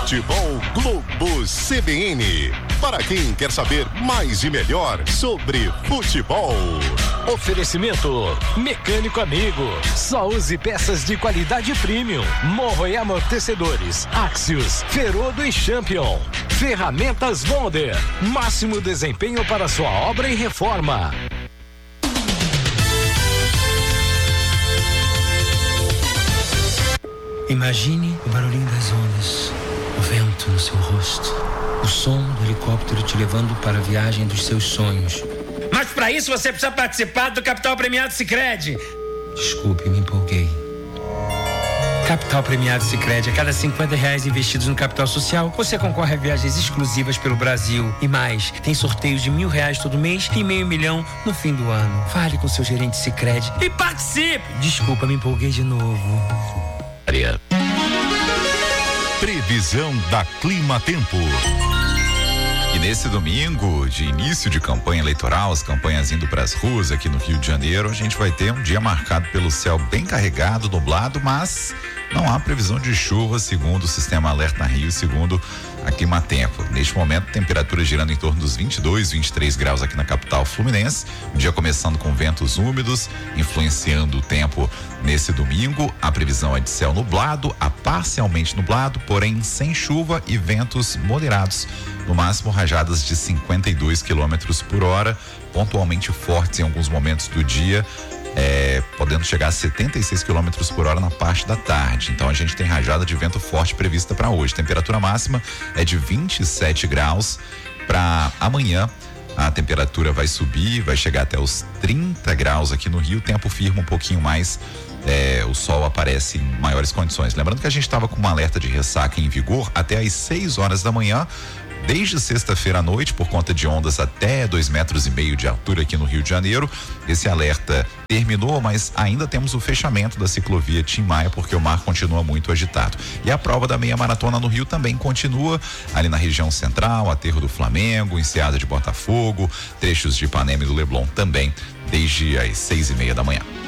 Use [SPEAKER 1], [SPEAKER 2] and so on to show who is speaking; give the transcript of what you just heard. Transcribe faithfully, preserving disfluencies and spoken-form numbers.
[SPEAKER 1] Futebol Globo C B N. Para quem quer saber mais e melhor sobre futebol.
[SPEAKER 2] Oferecimento Mecânico Amigo. Só use peças de qualidade premium. Morro e amortecedores. Axios, Ferodo e Champion. Ferramentas Bonder. Máximo desempenho para sua obra e reforma.
[SPEAKER 3] Imagine o barulhinho das ondas, o vento no seu rosto, o som do helicóptero te levando para a viagem dos seus sonhos.
[SPEAKER 4] Mas para isso você precisa participar do Capital Premiado Sicredi.
[SPEAKER 3] Desculpe, me empolguei. Capital Premiado Sicredi. A cada cinquenta reais investidos no capital social, você concorre a viagens exclusivas pelo Brasil. E mais, tem sorteios de mil reais todo mês e meio milhão no fim do ano. Fale com seu gerente Sicredi
[SPEAKER 4] e participe.
[SPEAKER 3] Desculpa, me empolguei de novo.
[SPEAKER 1] Previsão da Clima Tempo.
[SPEAKER 5] E nesse domingo, de início de campanha eleitoral, as campanhas indo para as ruas aqui no Rio de Janeiro, a gente vai ter um dia marcado pelo céu bem carregado, nublado, mas não há previsão de chuva, segundo o Sistema Alerta Rio, segundo a Climatempo. Neste momento, temperatura girando em torno dos vinte e dois, vinte e três graus aqui na capital fluminense. O dia começando com ventos úmidos, influenciando o tempo nesse domingo. A previsão é de céu nublado a parcialmente nublado, porém sem chuva e ventos moderados. No máximo, rajadas de cinquenta e dois quilômetros por hora, pontualmente fortes em alguns momentos do dia. É, podendo chegar a setenta e seis quilômetros por hora na parte da tarde. Então a gente tem rajada de vento forte prevista para hoje. Temperatura máxima é de vinte e sete graus. Para amanhã a temperatura vai subir, vai chegar até os trinta graus aqui no Rio. O tempo firma um pouquinho mais. É, o sol aparece em maiores condições. Lembrando que a gente estava com uma alerta de ressaca em vigor até às seis horas da manhã. Desde sexta-feira à noite, por conta de ondas até dois metros e meio de altura aqui no Rio de Janeiro. Esse alerta terminou, mas ainda temos o fechamento da ciclovia Tim Maia, porque o mar continua muito agitado. E a prova da meia maratona no Rio também continua, ali na região central, Aterro do Flamengo, Enseada de Botafogo, trechos de Ipanema e do Leblon também, desde as seis e meia da manhã.